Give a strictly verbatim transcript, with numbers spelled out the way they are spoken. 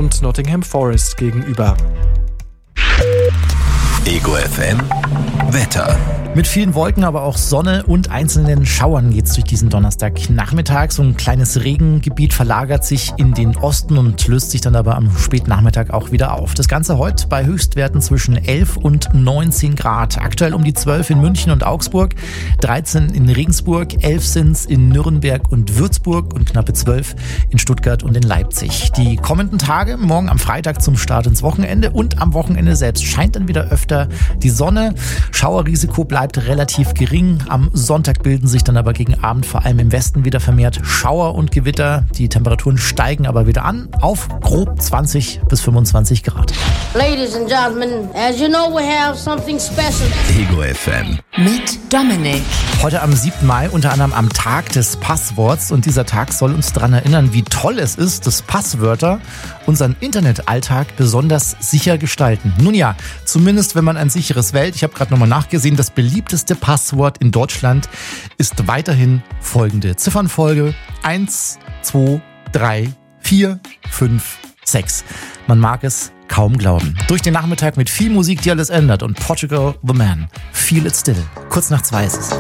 und Nottingham Forest gegenüber. Ego F M Wetter. Mit vielen Wolken, aber auch Sonne und einzelnen Schauern geht's durch diesen Donnerstagnachmittag. So ein kleines Regengebiet verlagert sich in den Osten und löst sich dann aber am Spätnachmittag auch wieder auf. Das Ganze heute bei Höchstwerten zwischen elf und neunzehn Grad. Aktuell um die zwölf in München und Augsburg, dreizehn in Regensburg, elf sind's in Nürnberg und Würzburg und knappe zwölf in Stuttgart und in Leipzig. Die kommenden Tage, morgen am Freitag zum Start ins Wochenende und am Wochenende selbst scheint dann wieder öfter die Sonne. Schauerrisiko bleibt relativ gering. Am Sonntag bilden sich dann aber gegen Abend vor allem im Westen wieder vermehrt Schauer und Gewitter. Die Temperaturen steigen aber wieder an auf grob zwanzig bis fünfundzwanzig Grad. Ladies and gentlemen, as you know, we have something special. Ego F M mit Dominik. Heute am siebten Mai, unter anderem am Tag des Passworts. Und dieser Tag soll uns daran erinnern, wie toll es ist, dass Passwörter unseren Internetalltag besonders sicher gestalten. Nun ja, zumindest wenn man ein sicheres wählt. Ich habe gerade nochmal nachgesehen, das beliebteste Passwort in Deutschland ist weiterhin folgende Ziffernfolge: eins, zwei, drei, vier, fünf, sechs. Man mag es kaum glauben. Durch den Nachmittag mit viel Musik, die alles ändert, und Portugal the Man. Feel it still. Kurz nach zwei ist es.